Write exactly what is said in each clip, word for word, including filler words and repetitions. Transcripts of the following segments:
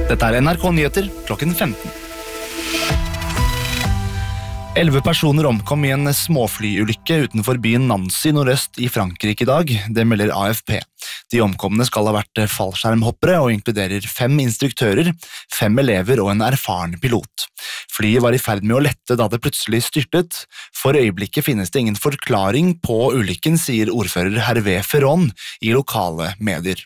Dette er N R K Nyheter klokken femten. Elleve personer omkom i en småflyulykke utenfor byen Nancy nordøst i Frankrike i dag, det melder A F P. De omkomne skal ha vært fallskjermhoppere og inkluderer fem instruktører, fem elever og en erfaren pilot. Flyet var i ferd med å lette da det plutselig styrtet. For øyeblikket finnes det ingen forklaring på ulykken, sier ordfører Hervé Ferron i lokale medier.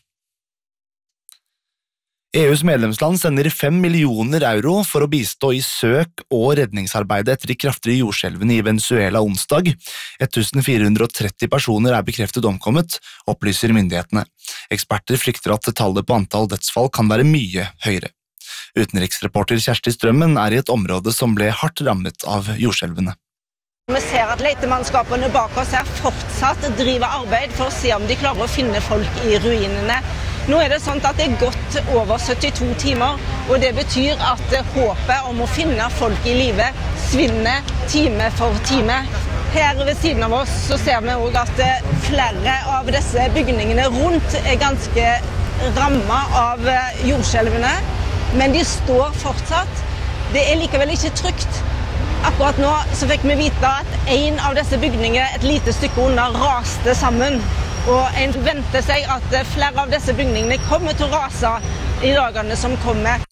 E U's medlemsland sender fem millioner euro for å bistå i søk- og redningsarbeidet etter de kraftige jordskjelvene i Venezuela onsdag. fjorten hundre og tretti personer er bekreftet omkommet, opplyser myndighetene. Eksperter frykter at tallet på antall dødsfall kan være mye høyere. Utenriksreporter Kjersti Strømmen er i et område som ble hardt rammet av jordskjelvene. Vi ser at letemannskapene bak oss her fortsatt driver arbeid for å se om de klarer å finne folk i ruinene. Nå er det sånn at det er gått over syttito timer, og det betyr at håpet om å finne folk i live svinner time for time. Her ved siden av oss så ser vi også at flere av disse bygningene rundt er ganske rammet av jordskjelvene, men de står fortsatt. Det er likevel ikke trygt. Akkurat nå så fikk vi vite at en av disse bygningene et lite stykke unna raste sammen. Og en venter seg at flere av disse bygningene kommer til å rase i dagene som kommer.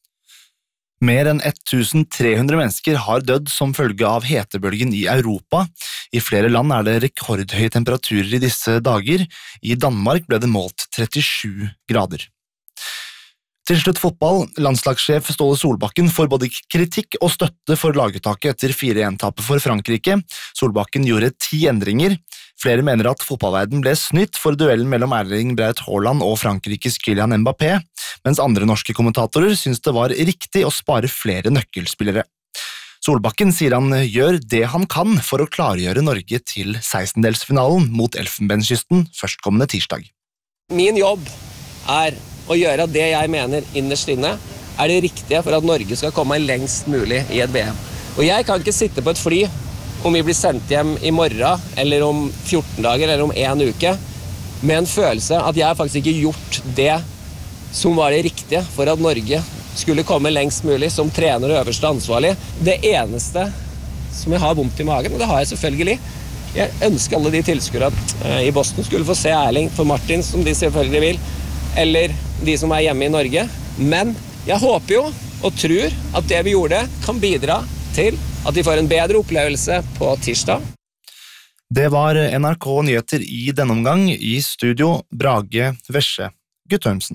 Mer enn tolv hundre mennesker har dødd som følge av hetebølgen i Europa. I flere land er det rekordhøye temperaturer i disse dager. I Danmark ble det målt trettisju grader. Til slutt fotball. Landslagssjef Ståle Solbakken får både kritikk og støtte for laguttaket etter fire en-tapet for Frankrike. Solbakken gjorde ti endringer. Flere mener at fotballverden ble snytt for duellen mellom Erling Braut Haaland og Frankrikes Kylian Mbappé, mens andre norske kommentatorer synes det var riktig å spare flere nøkkelspillere. Solbakken sier han gjør det han kan for å klargjøre Norge til sekstendelsfinalen mot Elfenbenskysten førstkommende tirsdag. Min jobb er å gjøre det jeg mener innerst inne er det riktige for at Norge skal komme lengst mulig i et V M. Og jeg kan ikke sitte på et fly om vi blir sendt hjem i morgen, eller om fjorten dager, eller om en uke, med en følelse at jeg har faktisk ikke gjort det som var det riktige for at Norge skulle komme lengst mulig som trener og øverste ansvarlig. Det eneste som jeg har vondt i magen, og det har jeg selvfølgelig, jeg ønsker alle de tilskuerne i Boston skulle få se Erling for Martin, som de selvfølgelig vil, eller de som er hjemme i Norge. Men jeg håper jo og tror at det vi gjorde kan bidra til at de får en bedre opplevelse på tirsdag. Det var N R K Nyheter i denne omgang. I studio Brage Vesje Guttormsen.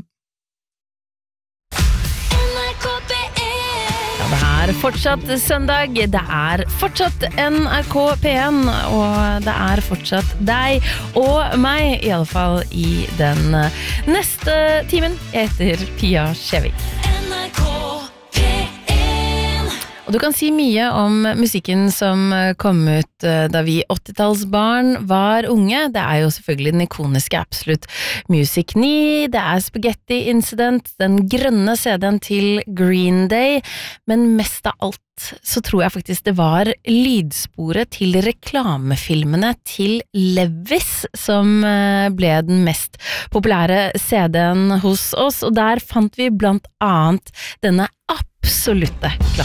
Ja, det er fortsatt søndag, det er fortsatt N R K P en, og det er fortsatt deg og meg, i alle fall i den neste timen etter Pia Skjevik. N R K P en. Og du kan si mye om musikken som kom ut da vi åttitallsbarn var unge. Det er jo selvfølgelig den ikoniske Absolute Music ni, det er Spaghetti Incident, den grønne C D-en til Green Day, men mest av alt så tror jeg faktisk det var lydsporet til reklamefilmene til Levis som ble den mest populære C D-en hos oss, og der fant vi blant annet denne absolutte klassiker.